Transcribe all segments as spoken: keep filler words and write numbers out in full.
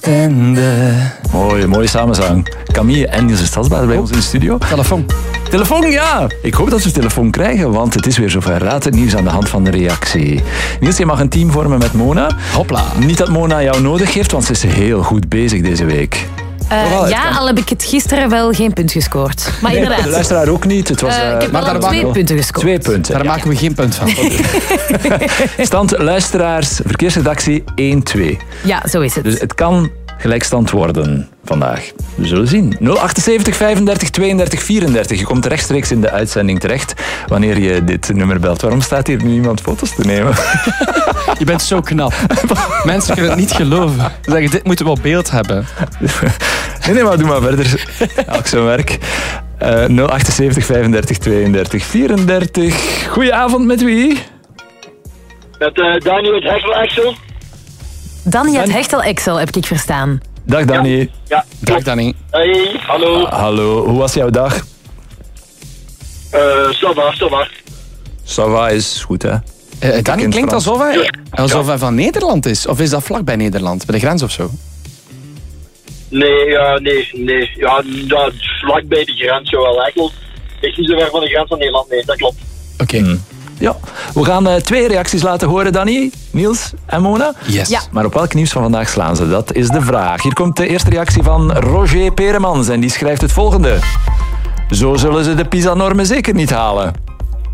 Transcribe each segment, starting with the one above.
Mooi, mooie samenzang. Camille en Niels Stadsbader bij ons in de studio. Telefoon. Telefoon, ja. Ik hoop dat we telefoon krijgen, want het is weer zover. Raad het nieuws aan de hand van de reactie. Niels, je mag een team vormen met Mona. Hopla. Niet dat Mona jou nodig heeft, want ze is heel goed bezig deze week. Uh, ja, al heb ik het gisteren wel geen punt gescoord. Maar nee, inderdaad. De luisteraar ook niet. Het was, uh, uh, ik heb maar wel twee wel... punten gescoord. Twee punten. Daar ja. maken we geen punt van. Stand luisteraars, verkeersredactie één twee. Ja, zo is het. Dus het kan gelijkstand worden vandaag. We zullen zien. nul achtenzeventig vijfendertig tweeëndertig vierendertig. Je komt rechtstreeks in de uitzending terecht wanneer je dit nummer belt. Waarom staat hier nu iemand foto's te nemen? Je bent zo knap. Mensen kunnen het niet geloven. Ze zeggen, dit moeten we op beeld hebben. Nee, nee, maar doe maar verder. Elk zijn werk. Uh, nul achtenzeventig vijfendertig tweeëndertig vierendertig. Goedenavond, met wie? Met uh, Dani uit Hechtel Excel. Danny uit Hechtel Excel, heb ik verstaan. Dag Danny. Ja, ja. Dag Danny. Hey, hallo. Uh, hallo, hoe was jouw dag? Uh, ça va, ça va. Ça va is goed, hè? Uh, Danny klinkt alsof hij, alsof hij van Nederland is. Of is dat vlak bij Nederland? Bij de grens of zo? Nee, uh, nee, nee. Ja, dat vlak bij de grens, zo wel eigenlijk. Ik zie zo ver van de grens van Nederland, nee, dat klopt. Oké. Okay. Hmm. Ja, we gaan uh, twee reacties laten horen, Danny, Niels en Mona. Yes. Ja. Maar op welk nieuws van vandaag slaan ze? Dat is de vraag. Hier komt de eerste reactie van Roger Peremans en die schrijft het volgende. Zo zullen ze de PISA-normen zeker niet halen.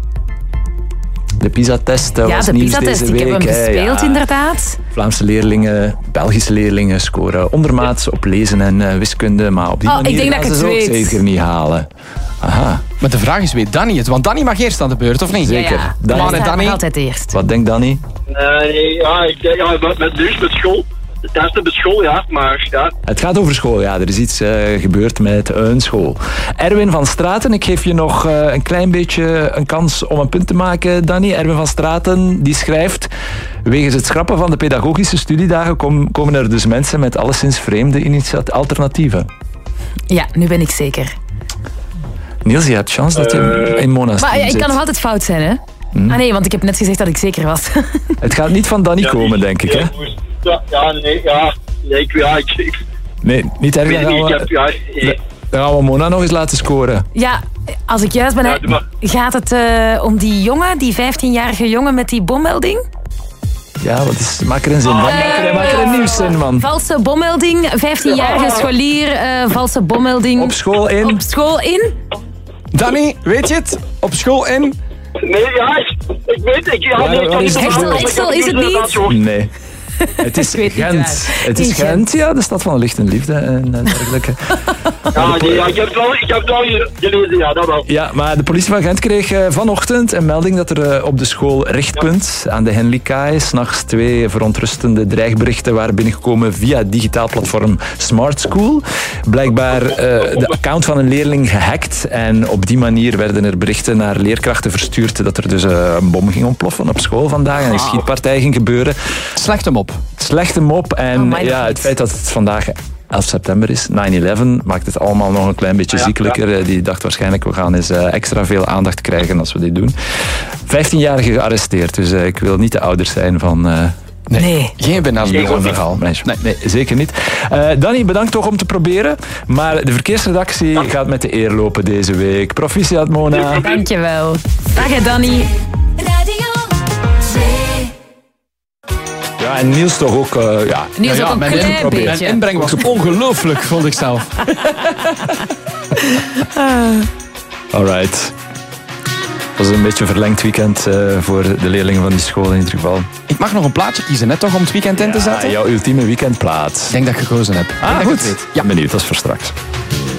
De PISA-test ja, was de nieuws PISA-test. deze week. Ik heb hem gespeeld, ja. Inderdaad. Vlaamse leerlingen, Belgische leerlingen scoren ondermaats op lezen en uh, wiskunde. Maar op die oh, manier ik denk gaan dat ze ik het ook weet. zeker niet halen. Aha. Maar de vraag is, weet Danny het? Want Danny mag eerst aan de beurt, of niet? Zeker. Ja, ja. Danny. Danny. Danny. altijd eerst. Wat denkt Danny? Nee, ja, ik denk, ja, met, met nieuws, met school. De testen met school, ja, maar ja. Het gaat over school, ja. Er is iets uh, gebeurd met een school. Erwin van Straten, ik geef je nog uh, een klein beetje een kans om een punt te maken, Danny. Erwin van Straten, die schrijft... Wegens het schrappen van de pedagogische studiedagen kom, komen er dus mensen met alleszins vreemde initiat- alternatieven. Ja, nu ben ik zeker. Niels, je hebt chance dat je uh, in Mona's Maar team ja, ik zit. kan nog altijd fout zijn, hè? Hmm. Ah nee, want ik heb net gezegd dat ik zeker was. Het gaat niet van Danny ja, komen, denk ik, hè? Ja, ja, nee, ja. Nee, ik, ja, ik, ik, nee, niet erg. Dan gaan we, heb, ja, nee. dan gaan we Mona nog eens laten scoren. Ja, als ik juist ben, ja, gaat het uh, om die jongen, die vijftienjarige jongen met die bommelding? Ja, wat is, maak er een zin van. Uh, maak, er, maak er een nieuwszin van. Valse bommelding, vijftienjarige scholier, uh, valse bommelding. Op school in. Op school in. Danny, weet je het? Op school in. Nee, ja, ik, ik weet ik, ja, ja, nee, ik kan niet Hechtel Excel is het niet? Nee. Het is Gent. Het is Gent, Gent, ja, de stad van licht en liefde en dergelijke. Ja, nee, ja, ik heb het wel, ik heb het wel gelezen, ja, dat wel. Ja, maar de politie van Gent kreeg uh, vanochtend een melding dat er uh, op de school Richtpunt ja. aan de Henlikaai 's nachts twee verontrustende dreigberichten waren binnengekomen via het digitaal platform Smart School. Blijkbaar uh, de account van een leerling gehackt en op die manier werden er berichten naar leerkrachten verstuurd dat er dus uh, een bom ging ontploffen op school vandaag en een schietpartij ging gebeuren. Slechte mop. Slechte mop en oh, ja, het feit dat het vandaag elf september is, nine eleven, maakt het allemaal nog een klein beetje ja, ziekelijker. Ja. Die dacht waarschijnlijk, we gaan eens uh, extra veel aandacht krijgen als we dit doen. vijftienjarige gearresteerd, dus uh, ik wil niet de ouders zijn van... Uh, Nee, nee, geen benadering verhaal. Nee, nee, nee, zeker niet. Uh, Danny, bedankt toch om te proberen. Maar de verkeersredactie ja. gaat met de eer lopen deze week. Proficiat, Mona. Dankjewel. Dag, hè, Danny. Ja, en Niels toch ook... Uh, ja. Niels ja, ook ja, een mijn klein in, beetje. Mijn inbreng was ongelooflijk, vond ik zelf. Alright. Het was een beetje een verlengd weekend uh, voor de leerlingen van die school in ieder geval. Ik mag nog een plaatje kiezen, net toch, om het weekend in te zetten? Ja, jouw ultieme weekendplaat. Ik denk dat ik gekozen heb. Ah, ik goed. Weet. Ja, benieuwd. Dat is voor straks.